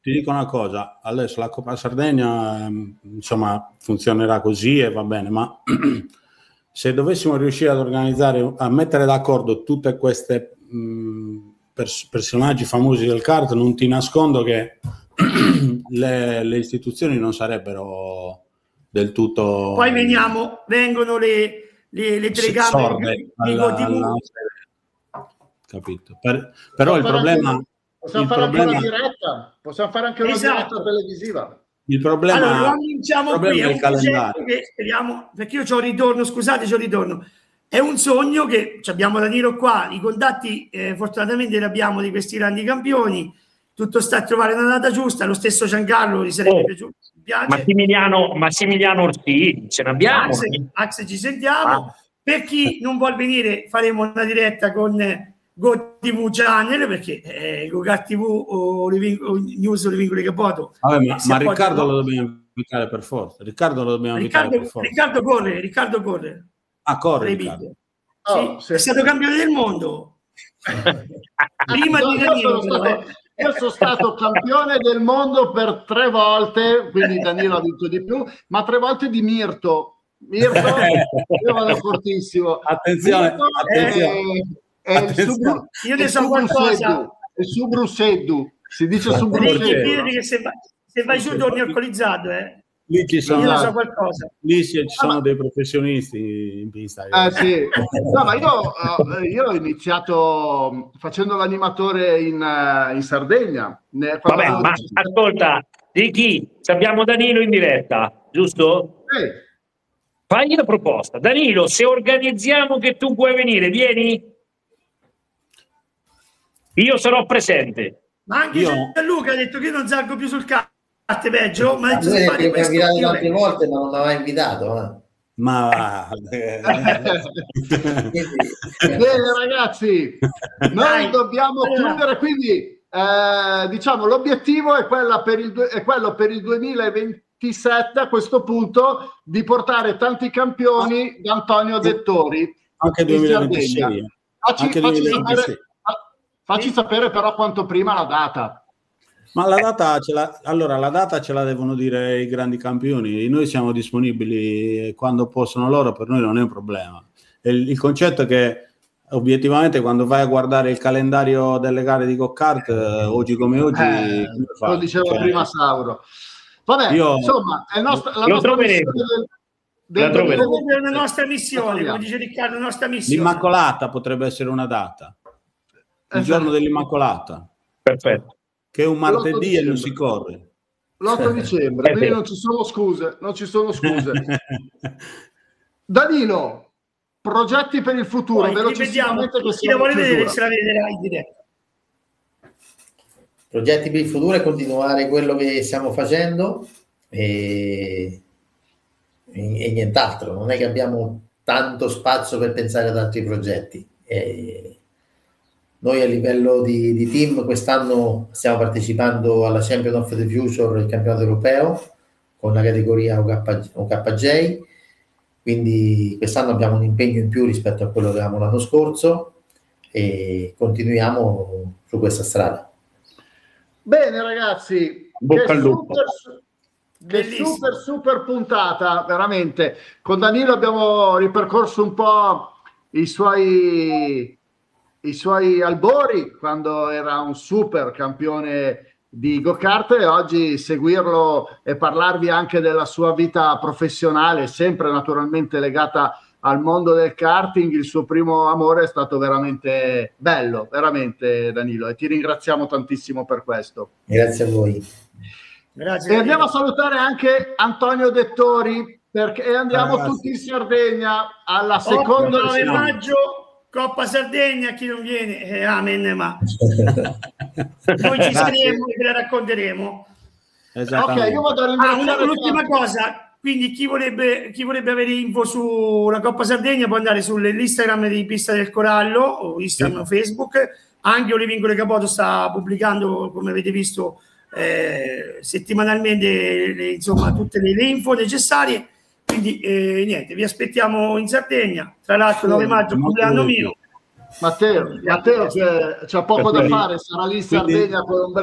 ti dico una cosa, adesso la Coppa Sardegna insomma funzionerà così e va bene, ma se dovessimo riuscire ad organizzare, a mettere d'accordo tutte queste personaggi famosi del kart, non ti nascondo che le istituzioni non sarebbero del tutto... Poi vengono le telecamere capito? Però il problema... Possiamo fare anche una diretta, diretta televisiva. Il problema, allora, lo annunciamo qui, è un calendario che speriamo, perché io c'ho un ritorno, scusate, c'ho un ritorno. È un sogno che abbiamo Danilo qua, i contatti fortunatamente li abbiamo di questi grandi campioni, tutto sta a trovare una data giusta, lo stesso Giancarlo gli sarebbe piaciuto, Massimiliano Orsini, ce n'abbiamo. Axe ci sentiamo, per chi non vuol venire faremo una diretta con GoTV Channel, perché GoKart TV o News o le vincole Capoto. Ma Riccardo lo dobbiamo invitare per forza. Riccardo corre. Ah, corre Riccardo. Sì, è stato campione del mondo. Prima di Danilo. Io sono stato campione del mondo per 3 volte, quindi Danilo ha vinto di più, ma 3 volte di Mirto. Io vado fortissimo. Attenzione. Io ne so qualcosa. È su Brusseddu, si dice su Brusseddu. Che se vai giù torni alcolizzato, Lì ci sono, io ne so qualcosa. Lì ci sono dei professionisti in pista. Sì. No, ma io ho iniziato facendo l'animatore in Sardegna. Vabbè, ma ascolta, Ricky, abbiamo Danilo in diretta, giusto? Fagli la proposta. Danilo, se organizziamo che tu puoi venire, vieni? Io sarò presente. Ma anche Gianluca ha detto che io non salgo più sul carte peggio. Ma lui mi ha invitato tante volte, ma non mi aveva invitato. Ma bene ragazzi, noi dobbiamo chiudere, quindi diciamo l'obiettivo è quello per il 2027 a questo punto di portare tanti campioni da Antonio Dettori. Anche 2026. Facci sapere però quanto prima la data. Ma la data la data ce la devono dire i grandi campioni. Noi siamo disponibili quando possono loro, per noi non è un problema. Il concetto è che obiettivamente quando vai a guardare il calendario delle gare di go-kart, oggi come oggi... lo diceva prima Sauro. Vabbè, insomma, è la nostra missione è una nostra missione, come dice Riccardo, una nostra missione. L'Immacolata potrebbe essere una data. Il giorno dell'Immacolata. Perfetto. Che è un martedì e non si corre. L'8 dicembre, quindi non ci sono scuse. Danilo, progetti per il futuro, velocissimamente, che chi la vuole vedere se la vedrà in diretta. Progetti per il futuro è continuare quello che stiamo facendo e nient'altro. Non è che abbiamo tanto spazio per pensare ad altri progetti. Noi a livello di team quest'anno stiamo partecipando alla Champion of the Future, il campionato europeo, con la categoria OKJ, quindi quest'anno abbiamo un impegno in più rispetto a quello che avevamo l'anno scorso e continuiamo su questa strada. Bene ragazzi, bocca al lupo. Super puntata, veramente. Con Danilo abbiamo ripercorso un po' i suoi albori quando era un super campione di go-kart, e oggi seguirlo e parlarvi anche della sua vita professionale, sempre naturalmente legata al mondo del karting. Il suo primo amore è stato veramente bello, veramente, Danilo, e ti ringraziamo tantissimo per questo. Grazie a voi. Grazie. E andiamo a salutare anche Antonio Dettori, perché andiamo tutti in Sardegna alla seconda 9 maggio Coppa Sardegna. Chi non viene amen, ma noi ci saremo e ve la racconteremo. Ok, io vado a ringraziare l'ultima cosa, quindi chi vorrebbe avere info sulla Coppa Sardegna può andare sull'Instagram di Pista del Corallo o Instagram o Facebook. Anche Olivingole Capoto sta pubblicando, come avete visto, settimanalmente insomma tutte le info necessarie. Quindi niente, vi aspettiamo in Sardegna. Tra l'altro 9 maggio compleanno mio. Matteo c'ha poco da fare, sarà lì in Sardegna con un